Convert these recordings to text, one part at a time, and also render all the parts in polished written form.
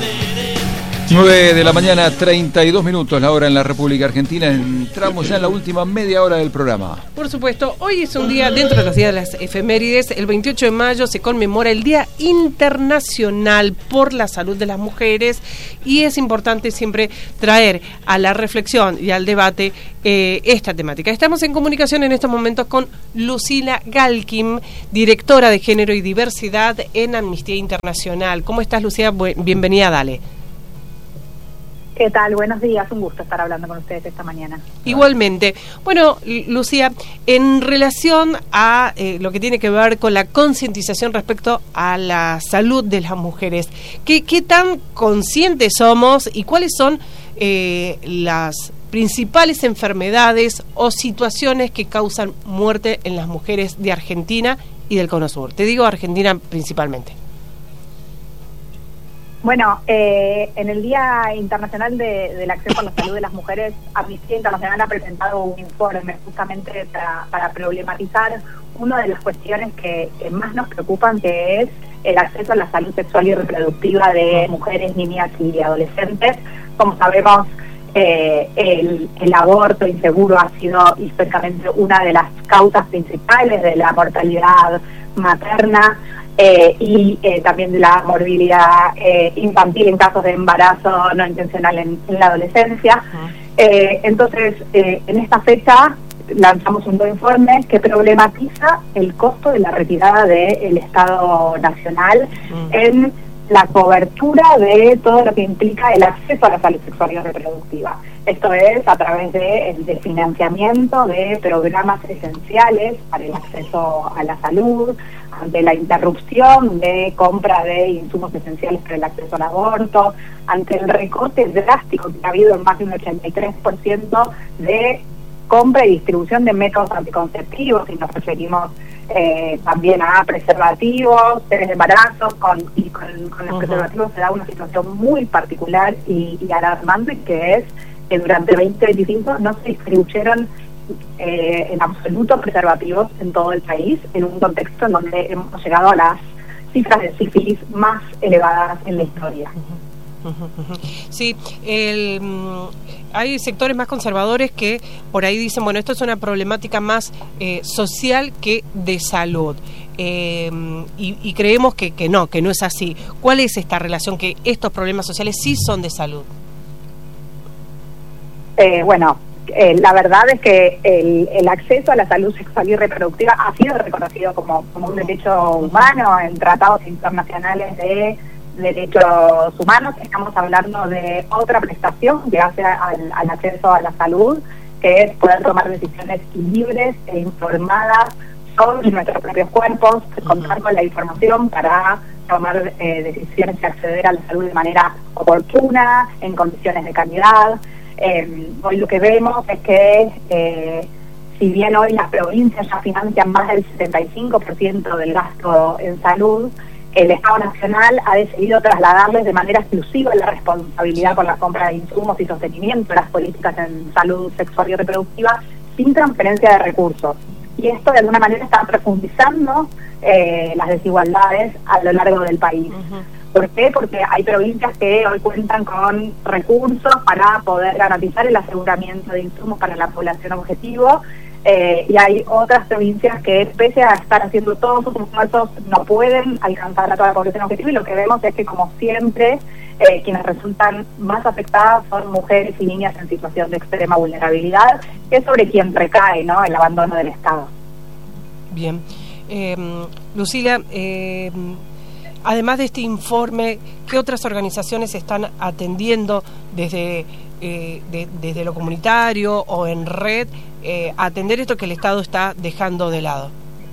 9 de la mañana, 32 minutos la hora en la República Argentina. Entramos ya en la última media hora del programa. Por supuesto, hoy es un día, dentro de los días de las efemérides, el 28 de mayo se conmemora el Día Internacional por la Salud de las Mujeres, y es importante siempre traer a la reflexión y al debate esta temática. Estamos en comunicación en estos momentos con Lucila Galkim, directora de Género y Diversidad en Amnistía Internacional. ¿Cómo estás, Lucía? Bienvenida, dale. ¿Qué tal? Buenos días, un gusto estar hablando con ustedes esta mañana. Igualmente. Bueno, Lucía, en relación a lo que tiene que ver con la concientización respecto a la salud de las mujeres, ¿qué tan conscientes somos y cuáles son las principales enfermedades o situaciones que causan muerte en las mujeres de Argentina y del Cono Sur? Te digo Argentina principalmente. Bueno, en el Día Internacional del Acceso a la Salud de las Mujeres, Amnistía Internacional ha presentado un informe justamente para problematizar una de las cuestiones que más nos preocupan, que es el acceso a la salud sexual y reproductiva de mujeres, niñas y adolescentes. Como sabemos, el aborto inseguro ha sido históricamente una de las causas principales de la mortalidad materna, y también de la morbilidad infantil en casos de embarazo no intencional en la adolescencia. Entonces, en esta fecha lanzamos un nuevo informe que problematiza el costo de la retirada del Estado Nacional en la cobertura de todo lo que implica el acceso a la salud sexual y reproductiva. Esto es a través del financiamiento de programas esenciales para el acceso a la salud, ante la interrupción de compra de insumos esenciales para el acceso al aborto, ante el recorte drástico que ha habido en más de un 83% de compra y distribución de métodos anticonceptivos, y nos referimos también a preservativos, test de embarazo. Con los preservativos se da una situación muy particular y alarmante, que es que durante 2025 no se distribuyeron en absoluto preservativos en todo el país, en un contexto en donde hemos llegado a las cifras de sífilis más elevadas en la historia. Sí, hay sectores más conservadores que por ahí dicen, bueno, esto es una problemática más social que de salud, y creemos que no es así. ¿Cuál es esta relación, que estos problemas sociales sí son de salud? La verdad es que el acceso a la salud sexual y reproductiva ha sido reconocido como un derecho humano en tratados internacionales de derechos humanos. Estamos hablando de otra prestación que hace al acceso a la salud, que es poder tomar decisiones libres e informadas sobre nuestros propios cuerpos, contar con la información para tomar decisiones y acceder a la salud de manera oportuna, en condiciones de calidad. Hoy lo que vemos es que si bien hoy las provincias ya financian más del 75% del gasto en salud, el Estado Nacional ha decidido trasladarles de manera exclusiva la responsabilidad por la compra de insumos y sostenimiento de las políticas en salud sexual y reproductiva sin transferencia de recursos. Y esto de alguna manera está profundizando las desigualdades a lo largo del país. ¿Por qué? Porque hay provincias que hoy cuentan con recursos para poder garantizar el aseguramiento de insumos para la población objetivo, y hay otras provincias que, pese a estar haciendo todos sus esfuerzos, no pueden alcanzar a toda la población objetivo, y lo que vemos es que, como siempre, quienes resultan más afectadas son mujeres y niñas en situación de extrema vulnerabilidad, que es sobre quien recae, ¿no?, el abandono del Estado. Bien. Lucila, además de este informe, ¿qué otras organizaciones están atendiendo desde lo comunitario o en red atender esto que el Estado está dejando de lado?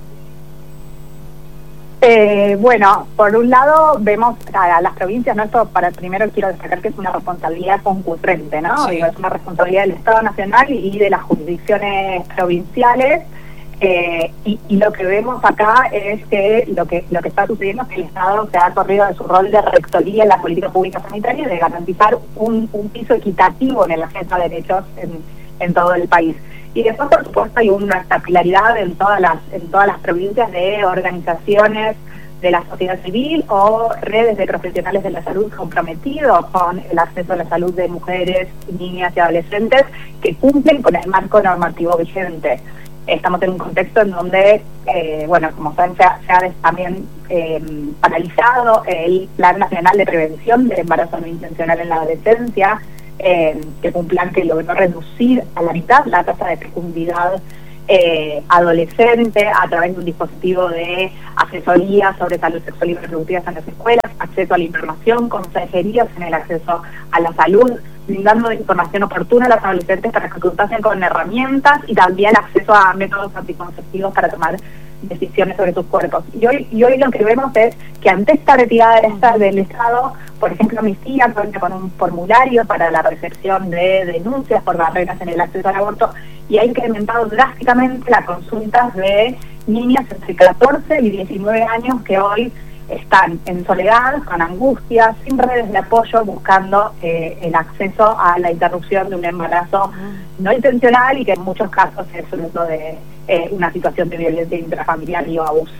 Por un lado vemos a las provincias, ¿no? Esto primero quiero destacar que es una responsabilidad concurrente, ¿no? Sí. Es una responsabilidad del Estado Nacional y de las jurisdicciones provinciales. Y lo que vemos acá es que lo que está sucediendo es que el Estado se ha corrido de su rol de rectoría en la política pública sanitaria, de garantizar un piso equitativo en el acceso a derechos en todo el país. Y después, por supuesto, hay una capilaridad en todas las provincias de organizaciones de la sociedad civil o redes de profesionales de la salud comprometidos con el acceso a la salud de mujeres, niñas y adolescentes que cumplen con el marco normativo vigente. Estamos en un contexto en donde, como saben, se ha también paralizado el Plan Nacional de Prevención del Embarazo No Intencional en la Adolescencia, que es un plan que logró reducir a la mitad la tasa de fecundidad adolescente a través de un dispositivo de asesoría sobre salud sexual y reproductiva en las escuelas, acceso a la información, consejerías en el acceso a la salud, brindando información oportuna a los adolescentes para que contasen con herramientas y también acceso a métodos anticonceptivos para tomar decisiones sobre sus cuerpos. Y hoy lo que vemos es que ante esta retirada del Estado, por ejemplo, Amnistía cuenta con un formulario para la recepción de denuncias por barreras en el acceso al aborto y ha incrementado drásticamente las consultas de niñas entre 14 y 19 años que hoy están en soledad, con angustia, sin redes de apoyo, buscando el acceso a la interrupción de un embarazo no intencional y que en muchos casos es fruto de una situación de violencia intrafamiliar y o abuso.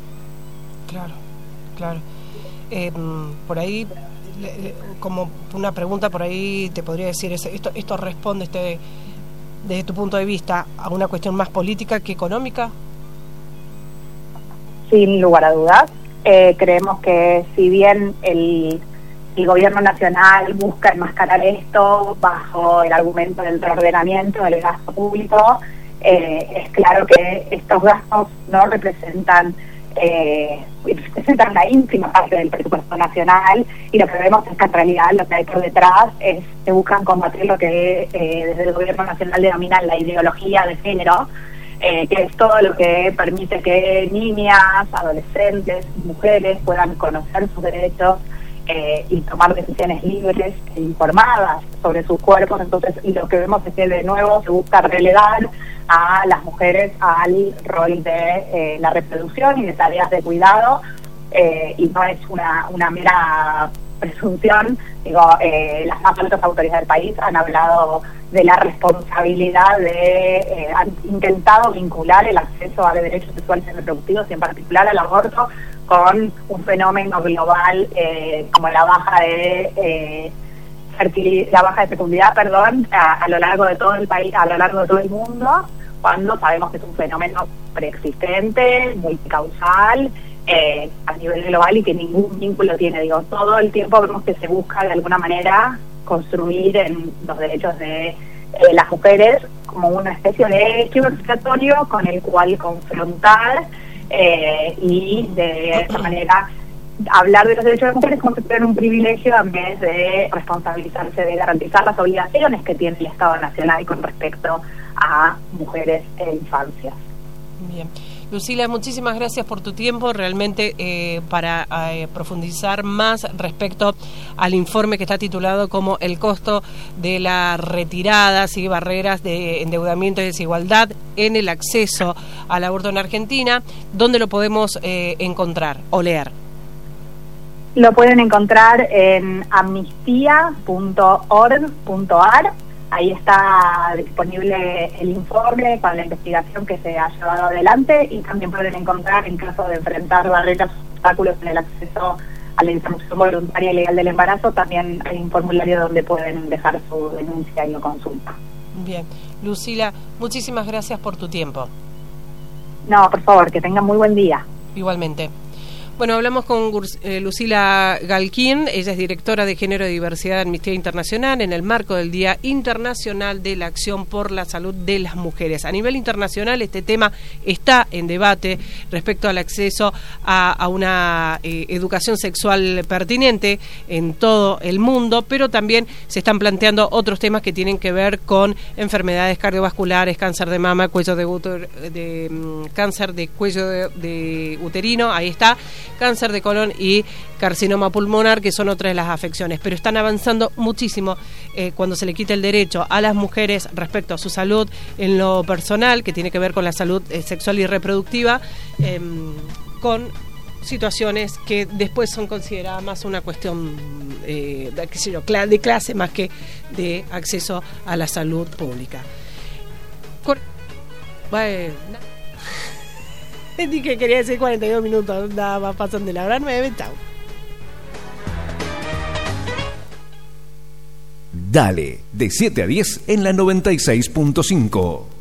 Claro. Por ahí, como una pregunta por ahí te podría decir, esto responde desde tu punto de vista a una cuestión más política que económica. Sin lugar a dudas. Creemos que si bien el gobierno nacional busca enmascarar esto bajo el argumento del reordenamiento del gasto público, es claro que estos gastos no representan una ínfima parte del presupuesto nacional, y lo que vemos es que en realidad lo que hay por detrás es se buscan combatir lo que desde el gobierno nacional denominan la ideología de género, que es todo lo que permite que niñas, adolescentes, mujeres puedan conocer sus derechos y tomar decisiones libres e informadas sobre sus cuerpos. Entonces, y lo que vemos es que de nuevo se busca relegar a las mujeres al rol de la reproducción y de tareas de cuidado, y no es una mera presunción. Las más altas autoridades del país han hablado de la responsabilidad han intentado vincular el acceso a derechos sexuales y reproductivos, y en particular al aborto, con un fenómeno global como la baja de fecundidad, a lo largo de todo el país, a lo largo de todo el mundo, cuando sabemos que es un fenómeno preexistente, multicausal, a nivel global, y que ningún vínculo tiene. Todo el tiempo vemos que se busca de alguna manera construir en los derechos de las mujeres como una especie de chivo expiatorio con el cual confrontar, y de esa manera hablar de los derechos de las mujeres como si fueran un privilegio en vez de responsabilizarse de garantizar las obligaciones que tiene el Estado Nacional con respecto a mujeres e infancias. Bien. Lucila, muchísimas gracias por tu tiempo, realmente para profundizar más respecto al informe que está titulado como El costo de las retiradas y barreras de endeudamiento y desigualdad en el acceso al aborto en Argentina. ¿Dónde lo podemos encontrar o leer? Lo pueden encontrar en amnistía.org.ar. Ahí está disponible el informe con la investigación que se ha llevado adelante, y también pueden encontrar, en caso de enfrentar barreras o obstáculos en el acceso a la interrupción voluntaria y legal del embarazo, también hay un formulario donde pueden dejar su denuncia y o consulta. Bien. Lucila, muchísimas gracias por tu tiempo. No, por favor, que tengan muy buen día. Igualmente. Bueno, hablamos con Lucila Galquín, ella es directora de Género y Diversidad de Amnistía Internacional en el marco del Día Internacional de la Acción por la Salud de las Mujeres. A nivel internacional este tema está en debate respecto al acceso a una educación sexual pertinente en todo el mundo, pero también se están planteando otros temas que tienen que ver con enfermedades cardiovasculares, cáncer de mama, cáncer de cuello de uterino, ahí está, cáncer de colon y carcinoma pulmonar, que son otras de las afecciones, pero están avanzando muchísimo cuando se le quita el derecho a las mujeres respecto a su salud en lo personal, que tiene que ver con la salud sexual y reproductiva, con situaciones que después son consideradas más una cuestión de clase más que de acceso a la salud pública. Dije que quería decir 42 minutos, nada más pasan de la hora 9, chao. Dale, de 7 a 10 en la 96.5.